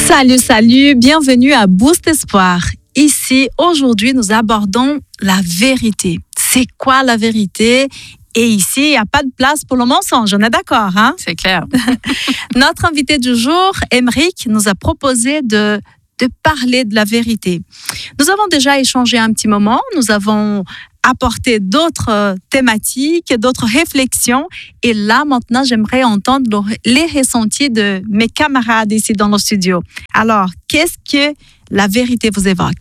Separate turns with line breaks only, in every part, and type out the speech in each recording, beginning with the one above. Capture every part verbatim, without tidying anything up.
Salut, salut, bienvenue à Boost Espoir. Ici, aujourd'hui, nous abordons la vérité. C'est quoi la vérité ? Et ici, il n'y a pas de place pour le mensonge, on est d'accord, hein ?
C'est clair.
Notre invité du jour, Émeric, nous a proposé de, de parler de la vérité. Nous avons déjà échangé un petit moment, nous avons apporté d'autres thématiques, d'autres réflexions. Et là, maintenant, j'aimerais entendre les ressentis de mes camarades ici dans le studio. Alors, qu'est-ce que la vérité vous évoque ?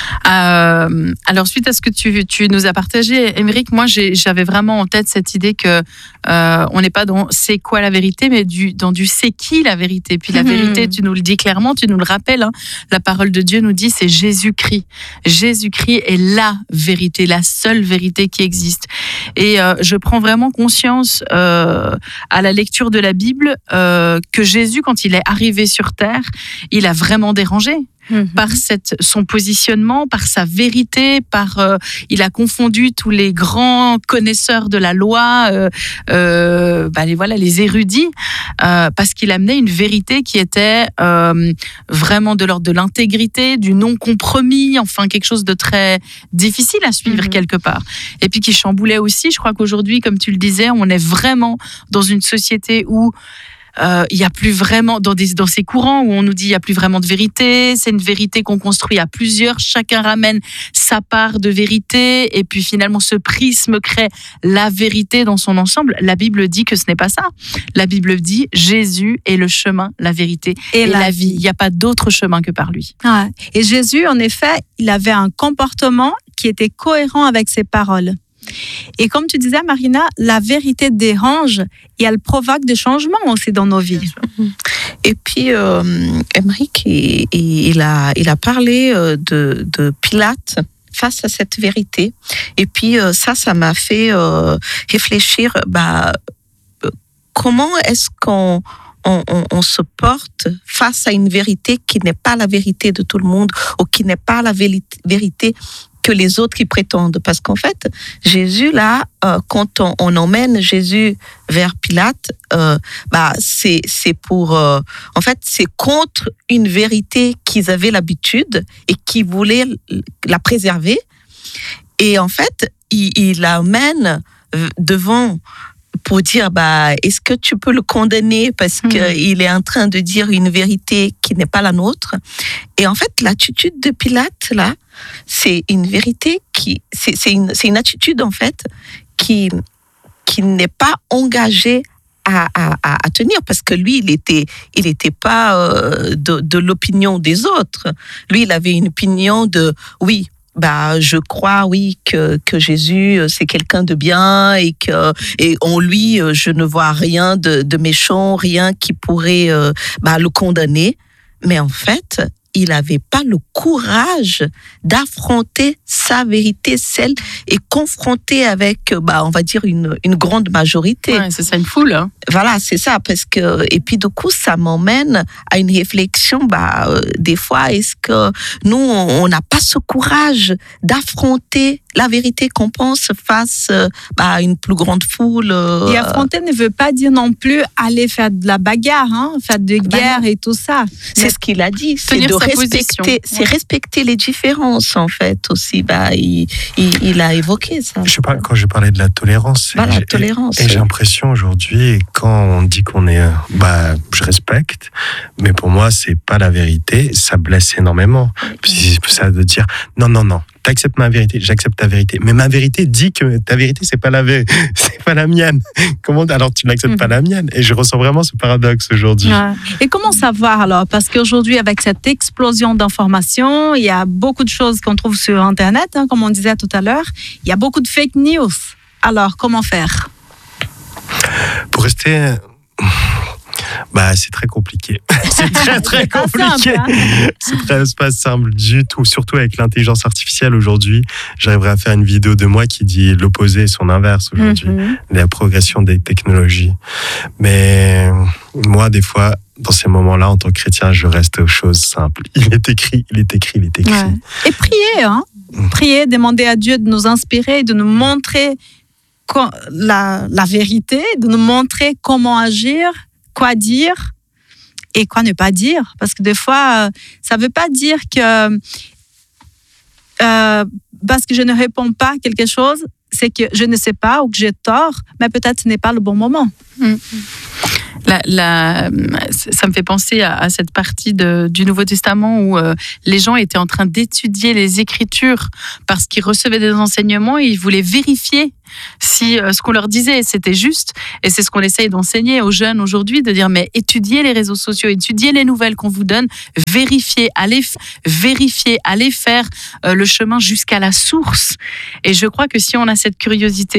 Euh, alors, suite à ce que tu, tu nous as partagé, Émeric, moi, j'ai, j'avais vraiment en tête cette idée que euh, on n'est pas dans c'est quoi la vérité, mais du, dans du c'est qui la vérité. Puis la mmh. vérité, tu nous le dis clairement, tu nous le rappelles, hein, la parole de Dieu nous dit c'est Jésus-Christ. Jésus-Christ est la vérité, la seule vérité qui existe. Et euh, je prends vraiment conscience euh, à la lecture de la Bible euh, que Jésus, quand il est arrivé sur terre, il a vraiment dérangé. Mmh. Par cette, son positionnement, par sa vérité, par euh, il a confondu tous les grands connaisseurs de la loi, euh, euh, bah les voilà les érudits, euh, parce qu'il amenait une vérité qui était euh, vraiment de l'ordre de l'intégrité, du non compromis, enfin quelque chose de très difficile à suivre mmh. quelque part. Et puis qui chamboulait aussi. Je crois qu'aujourd'hui, comme tu le disais, on est vraiment dans une société où Euh, il y a plus vraiment dans, des, dans ces courants où on nous dit il y a plus vraiment de vérité, c'est une vérité qu'on construit à plusieurs, chacun ramène sa part de vérité et puis finalement ce prisme crée la vérité dans son ensemble. La Bible dit que ce n'est pas ça. La Bible dit Jésus est le chemin, la vérité et, et la, la vie. Il n'y a pas d'autre chemin que par lui.
Ouais. Et Jésus, en effet, il avait un comportement qui était cohérent avec ses paroles. Et comme tu disais, Marina, la vérité dérange et elle provoque des changements aussi dans nos vies.
Et puis, euh, Émeric, il, il, a, il a parlé de, de Pilate face à cette vérité. Et puis, ça, ça m'a fait euh, réfléchir, bah, comment est-ce qu'on on, on, on se porte face à une vérité qui n'est pas la vérité de tout le monde ou qui n'est pas la vérité que les autres qui prétendent. Parce qu'en fait, Jésus, là, euh, quand on, on emmène Jésus vers Pilate, euh, bah, c'est, c'est pour... Euh, en fait, c'est contre une vérité qu'ils avaient l'habitude et qu'ils voulaient la préserver. Et en fait, il, il l'emmène devant pour dire, bah, est-ce que tu peux le condamner parce mmh. qu'il est en train de dire une vérité qui n'est pas la nôtre. Et en fait, l'attitude de Pilate, là, c'est une vérité qui, c'est, c'est, une, c'est une attitude, en fait, qui, qui n'est pas engagée à, à, à tenir parce que lui, il était, il était pas euh, de, de l'opinion des autres. Lui, il avait une opinion de, oui, bah, je crois, oui, que, que Jésus, c'est quelqu'un de bien et que, et en lui, je ne vois rien de, de méchant, rien qui pourrait, euh, bah, le condamner. Mais en fait, il n'avait pas le courage d'affronter sa vérité, celle, et confronter avec, bah, on va dire, une, une grande majorité.
Ouais, c'est ça, une foule. Hein.
Voilà, c'est ça. Parce que, et puis, du coup, ça m'emmène à une réflexion, bah, euh, des fois, est-ce que nous, on n'a pas ce courage d'affronter la vérité qu'on pense face euh, bah, à une plus grande foule. Euh...
Et affronter ne veut pas dire non plus aller faire de la bagarre, hein, faire de guerre bah et tout ça.
C'est Mais ce qu'il a dit, c'est de respecter, c'est ouais. respecter les différences en fait aussi. Bah, il, il, il a évoqué ça.
Je sais pas, quand je parlais de la tolérance,
bah, la tolérance.
Et, et j'ai l'impression aujourd'hui, quand on dit qu'on est, bah, je respecte, mais pour moi c'est pas la vérité, ça blesse énormément. Puis ça de dire non non non. T'acceptes ma vérité, j'accepte ta vérité. Mais ma vérité dit que ta vérité, c'est pas la vé- c'est pas la mienne. Comment alors tu n'acceptes mmh. pas la mienne ? Et je ressens vraiment ce paradoxe aujourd'hui.
Ouais. Et comment savoir alors ? Parce qu'aujourd'hui, avec cette explosion d'informations, il y a beaucoup de choses qu'on trouve sur Internet, hein, comme on disait tout à l'heure. Il y a beaucoup de fake news. Alors, comment faire ?
Pour rester... Bah, c'est très compliqué. C'est très, très compliqué. Simple, hein. C'est très, c'est pas simple du tout. Surtout avec l'intelligence artificielle aujourd'hui. J'arriverai à faire une vidéo de moi qui dit l'opposé et son inverse aujourd'hui. Mm-hmm. La progression des technologies. Mais moi, des fois, dans ces moments-là, en tant que chrétien, je reste aux choses simples. Il est écrit, il est écrit, il est écrit.
Ouais. Et prier, hein. Mm. Prier, demander à Dieu de nous inspirer, de nous montrer la, la vérité, de nous montrer comment agir, quoi dire. et quoi ne pas dire. Parce que des fois, ça ne veut pas dire que euh, parce que je ne réponds pas à quelque chose, c'est que je ne sais pas ou que j'ai tort, mais peut-être ce n'est pas le bon moment.
Mmh. La, la, ça me fait penser à, à cette partie de, du Nouveau Testament où euh, les gens étaient en train d'étudier les Écritures parce qu'ils recevaient des enseignements et ils voulaient vérifier si euh, ce qu'on leur disait c'était juste. Et c'est ce qu'on essaye d'enseigner aux jeunes aujourd'hui, de dire mais étudiez les réseaux sociaux, étudiez les nouvelles qu'on vous donne, vérifiez, allez, vérifiez, allez faire euh, le chemin jusqu'à la source. Et je crois que si on a cette curiosité